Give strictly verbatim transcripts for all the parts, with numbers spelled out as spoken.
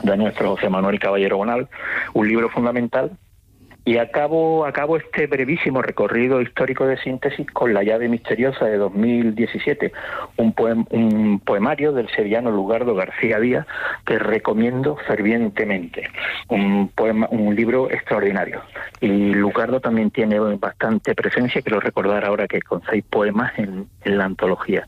de nuestro José Manuel Caballero Bonal, un libro fundamental. Y acabo, acabo este brevísimo recorrido histórico de síntesis con La llave misteriosa de dos mil diecisiete, un, poem, un poemario del sevillano Lugardo García Díaz que recomiendo fervientemente. Un, poema, un libro extraordinario. Y Lugardo también tiene bastante presencia, quiero recordar ahora que con seis poemas en, en la antología.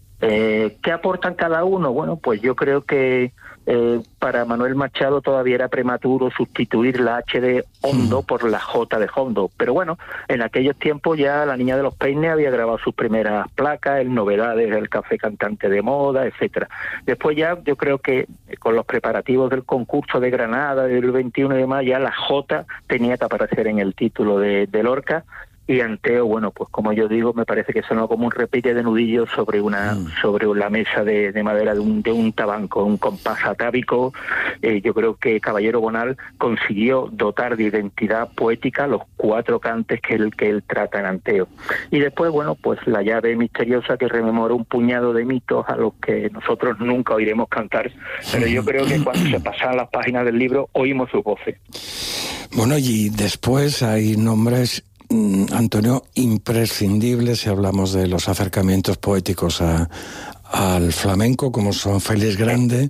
Eh, ¿Qué aportan cada uno? Bueno, pues yo creo que eh, para Manuel Machado todavía era prematuro sustituir la H de Hondo mm. por la J de Hondo, pero bueno, en aquellos tiempos ya La niña de los peines había grabado sus primeras placas, el Novedades, el Café Cantante de Moda, etcétera. Después ya yo creo que con los preparativos del concurso de Granada del veintiuno de mayo ya la J tenía que aparecer en el título de, de Lorca. Y Anteo, bueno, pues como yo digo, me parece que sonó como un repique de nudillos sobre una mm. sobre la mesa de, de madera de un de un tabanco, un compás atávico. Eh, yo creo que Caballero Bonal consiguió dotar de identidad poética los cuatro cantes que él, que él trata en Anteo. Y después, bueno, pues La llave misteriosa, que rememora un puñado de mitos a los que nosotros nunca oiremos cantar, pero yo creo que cuando se pasan las páginas del libro oímos sus voces. Bueno, y después hay nombres, Antonio, imprescindibles si hablamos de los acercamientos poéticos a, al flamenco, como son Félix Grande,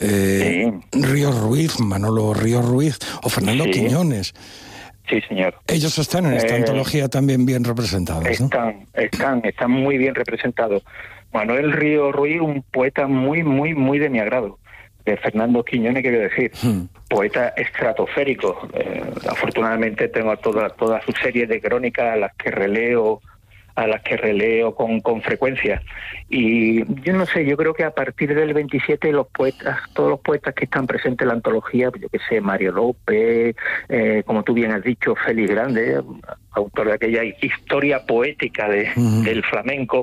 eh, sí. Ríos Ruiz, Manolo Ríos Ruiz o Fernando sí. Quiñones. Sí, señor. Ellos están en esta eh, antología también bien representados, ¿no? Están, están, están muy bien representados. Manuel Ríos Ruiz, un poeta muy, muy, muy de mi agrado. De Fernando Quiñones, quiero decir, hmm. poeta estratosférico. Eh, afortunadamente tengo toda toda su serie de crónicas a las que releo a las que releo con, con frecuencia. Y yo no sé, yo creo que a partir del veintisiete los poetas, todos los poetas que están presentes en la antología, yo que sé, Mario López, eh, como tú bien has dicho, Félix Grande, autor de aquella historia poética de, uh-huh. del flamenco,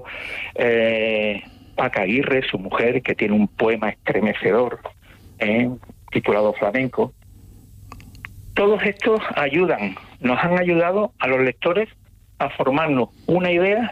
eh, Paca Aguirre, su mujer, que tiene un poema estremecedor, eh, titulado Flamenco. Todos estos ayudan, nos han ayudado a los lectores a formarnos una idea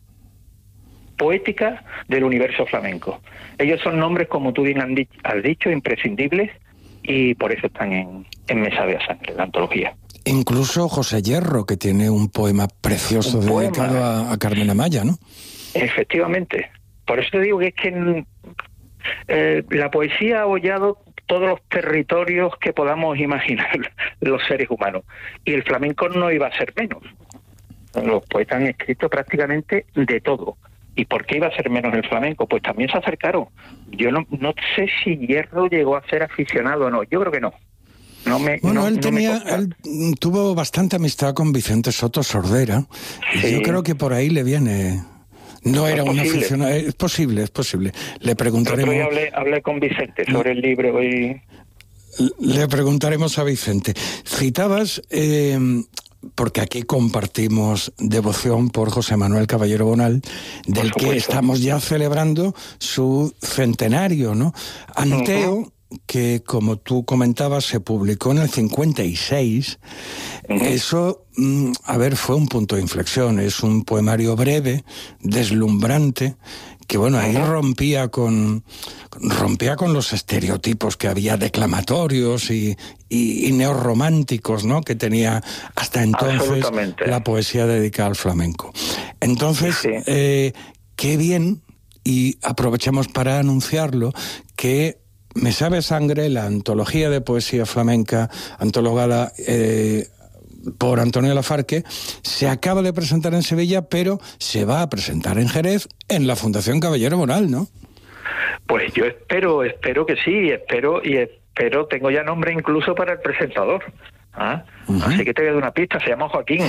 poética del universo flamenco. Ellos son nombres, como tú bien has dicho, imprescindibles, y por eso están en, en Mesa de Sangre, la antología. Incluso José Hierro, que tiene un poema precioso un dedicado poema. A, a Carmen Amaya, ¿no? Efectivamente. Por eso te digo que es que eh, la poesía ha abollado todos los territorios que podamos imaginar los seres humanos. Y el flamenco no iba a ser menos. Los poetas han escrito prácticamente de todo. ¿Y por qué iba a ser menos el flamenco? Pues también se acercaron. Yo no, no sé si Hierro llegó a ser aficionado o no. Yo creo que no. No me, bueno, no, él no tenía, él tuvo bastante amistad con Vicente Soto Sordera. Sí. Y yo creo que por ahí le viene... No era un aficionado, es posible, es posible. Le preguntaremos. Yo hablé, hablé con Vicente sobre el libro y... Le preguntaremos a Vicente. Citabas, eh, porque aquí compartimos devoción por José Manuel Caballero Bonal, del que estamos ya celebrando su centenario, ¿no? Anteo, uh-huh. que como tú comentabas se publicó en el cincuenta y seis, uh-huh. eso, a ver, fue un punto de inflexión. Es un poemario breve, deslumbrante, que bueno, ahí uh-huh. rompía con rompía con los estereotipos que había declamatorios y, y, y neorrománticos, ¿no?, que tenía hasta entonces la poesía dedicada al flamenco. Entonces, sí. eh, qué bien, y aprovechamos para anunciarlo, que Mesa de Sangre, la antología de poesía flamenca, antologada eh, por Antonio Lafarque, se acaba de presentar en Sevilla, pero se va a presentar en Jerez, en la Fundación Caballero Bonal, ¿no? Pues yo espero, espero que sí, espero y espero, tengo ya nombre incluso para el presentador. ¿Ah? Uh-huh. Así que te voy a dar una pista, se llama Joaquín.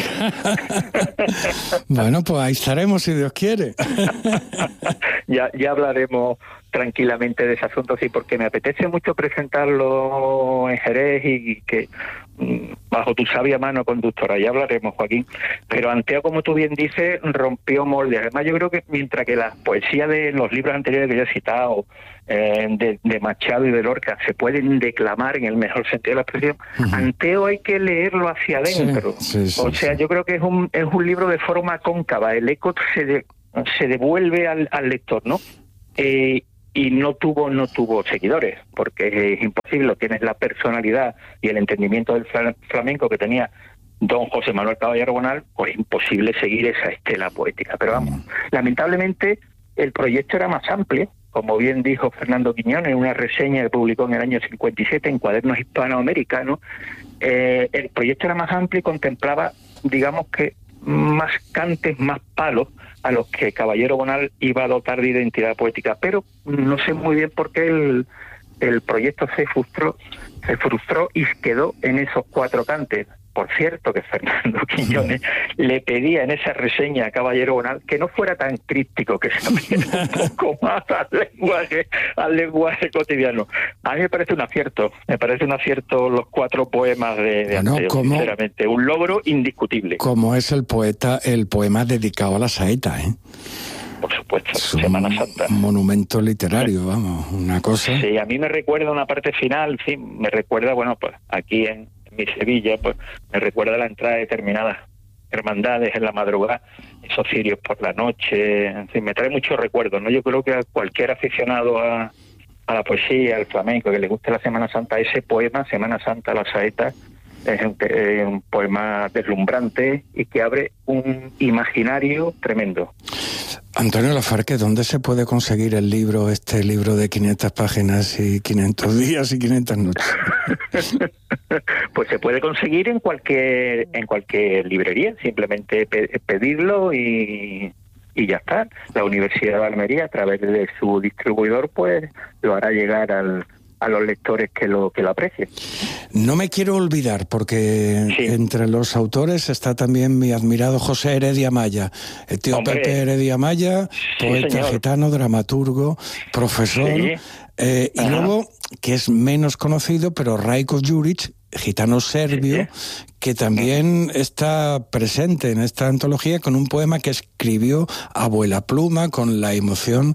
Bueno, pues ahí estaremos si Dios quiere. ya, ya hablaremos tranquilamente de ese asunto, sí, porque me apetece mucho presentarlo en Jerez y que bajo tu sabia mano conductora, ya hablaremos, Joaquín. Pero Anteo, como tú bien dices, rompió moldes. Además, yo creo que mientras que las poesías de los libros anteriores que yo he citado, eh, de, de Machado y de Lorca, se pueden declamar en el mejor sentido de la expresión, uh-huh. Anteo hay que leerlo hacia adentro. Sí, sí, sí, o sea, sí. yo creo que es un es un libro de forma cóncava. El eco se, de, se devuelve al, al lector, ¿no? Eh, y no tuvo no tuvo seguidores, porque es imposible, tienes la personalidad y el entendimiento del flamenco que tenía don José Manuel Caballero Bonal, pues imposible seguir esa estela poética. Pero vamos, lamentablemente el proyecto era más amplio, como bien dijo Fernando Quiñones en una reseña que publicó en el año cincuenta y siete en Cuadernos Hispanoamericanos. Eh, el proyecto era más amplio y contemplaba, digamos que, más cantes, más palos a los que Caballero Bonal iba a dotar de identidad poética, pero no sé muy bien por qué el, el proyecto se frustró, se frustró y quedó en esos cuatro cantes. Por cierto, que Fernando Quiñones le pedía en esa reseña a Caballero Bonal que no fuera tan críptico, que se abriera un poco más al lenguaje, al lenguaje cotidiano. A mí me parece un acierto, me parece un acierto los cuatro poemas de, de bueno, Anteo, como, sinceramente, un logro indiscutible. Como es el poeta, el poema dedicado a la saeta, ¿eh? Por supuesto, es Semana Santa. Un monumento literario, vamos, una cosa. Sí, a mí me recuerda una parte final, sí, me recuerda, bueno, pues aquí en mi Sevilla, pues me recuerda la entrada de determinadas hermandades en la madrugada, esos cirios por la noche, en fin, me trae muchos recuerdos, ¿no? Yo creo que a cualquier aficionado a, a la poesía, al flamenco, que le guste la Semana Santa, ese poema, Semana Santa, la saeta, es un, es un poema deslumbrante y que abre un imaginario tremendo. Antonio Lafarque, ¿dónde se puede conseguir el libro, este libro de quinientas páginas y quinientos días y quinientas noches? Pues se puede conseguir en cualquier en cualquier librería, simplemente pe- pedirlo y, y ya está. La Universidad de Almería, a través de su distribuidor, pues lo hará llegar al a los lectores que lo que lo aprecien. No me quiero olvidar, porque sí, entre los autores está también mi admirado José Heredia Maya, el tío Hombre. Pepe Heredia Maya, poeta sí, gitano, dramaturgo, profesor, sí. eh, y luego, que es menos conocido, pero Rajko Đurić, gitano serbio, sí, que también está presente en esta antología con un poema que escribió Abuela Pluma, con la emoción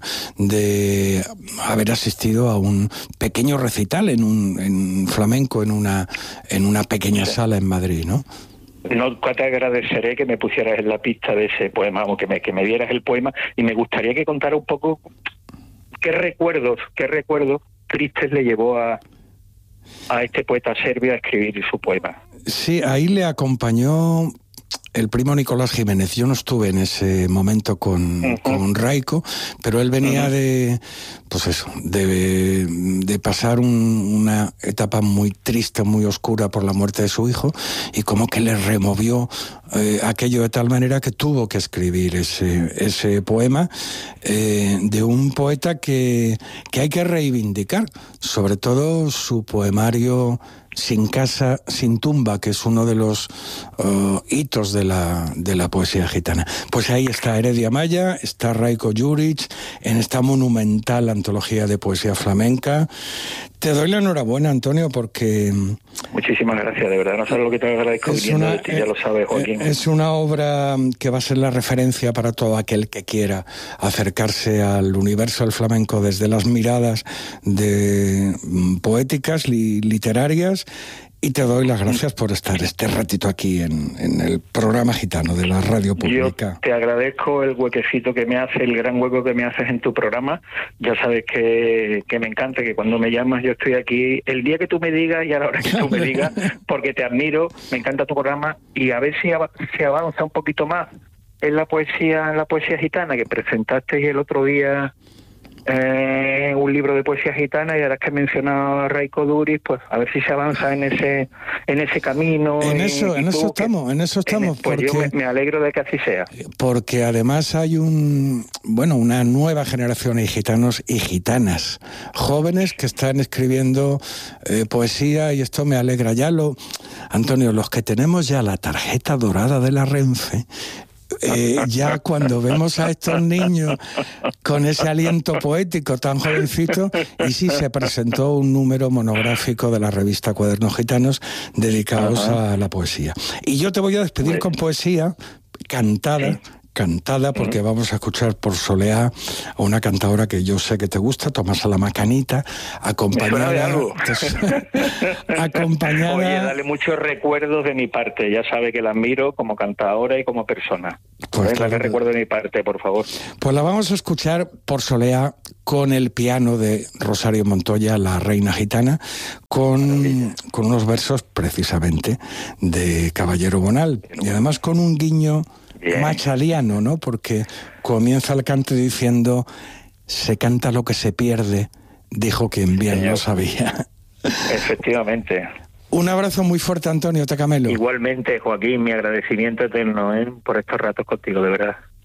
de haber asistido a un pequeño recital en un en flamenco en una en una pequeña sí. sala en Madrid, ¿no? No te agradeceré que me pusieras en la pista de ese poema, o que me que me dieras el poema, y me gustaría que contara un poco qué recuerdos, qué recuerdos tristes le llevó a a este poeta serbio a escribir su poema. Sí, ahí le acompañó el primo Nicolás Jiménez. Yo no estuve en ese momento con, uh-huh. con Rajko, pero él venía uh-huh. de, pues eso, de, de pasar un, una etapa muy triste, muy oscura por la muerte de su hijo, y como que le removió eh, aquello de tal manera que tuvo que escribir ese, ese poema eh, de un poeta que, que hay que reivindicar, sobre todo su poemario Sin casa, sin tumba, que es uno de los uh, hitos de la, de la poesía gitana. Pues ahí está Heredia Maya, está Rajko Đurić, en esta monumental antología de poesía flamenca. Te doy la enhorabuena, Antonio, porque... Muchísimas gracias, de verdad. No sabes lo que te agradezco viniendo de ti, ya lo sabes, Joaquín. Es una obra que va a ser la referencia para todo aquel que quiera acercarse al universo del flamenco desde las miradas de poéticas, li, literarias. Y te doy las gracias por estar este ratito aquí en, en el programa gitano de la radio pública. Yo te agradezco el huequecito que me haces, el gran hueco que me haces en tu programa. Ya sabes que, que me encanta, que cuando me llamas yo estoy aquí el día que tú me digas y a la hora que tú me digas, porque te admiro, me encanta tu programa, y a ver si se avanza un poquito más en la poesía, en la poesía gitana, que presentasteis el otro día Eh, un libro de poesía gitana, y ahora que he mencionado a Rajko Đurić, pues a ver si se avanza en ese en ese camino. En eso, y, en, y eso que, estamos, en eso estamos, en, pues porque, yo me, me alegro de que así sea. Porque además hay un bueno una nueva generación de gitanos y gitanas jóvenes que están escribiendo eh, poesía, y esto me alegra. Ya lo, Antonio, los que tenemos ya la tarjeta dorada de la Renfe, Eh, ya cuando vemos a estos niños con ese aliento poético tan jovencito, y sí, se presentó un número monográfico de la revista Cuadernos Gitanos dedicados uh-huh. a la poesía. Y yo te voy a despedir pues. con poesía cantada, cantada, porque uh-huh. vamos a escuchar por Soleá a una cantadora que yo sé que te gusta, Tomasa la Macanita, acompañada... de algo. acompañada... Oye, dale muchos recuerdos de mi parte, ya sabe que la admiro como cantadora y como persona. Pues claro, dale recuerdo de mi parte, por favor. Pues la vamos a escuchar por Soleá con el piano de Rosario Montoya, la reina gitana, con, con unos versos precisamente de Caballero Bonal, y además con un guiño Bien. machaliano, ¿no? Porque comienza el cante diciendo: se canta lo que se pierde, dijo quien bien lo sabía. Efectivamente. Un abrazo muy fuerte, Antonio Tacamelo. Igualmente, Joaquín, mi agradecimiento eterno, ¿eh? por estos ratos contigo, de verdad.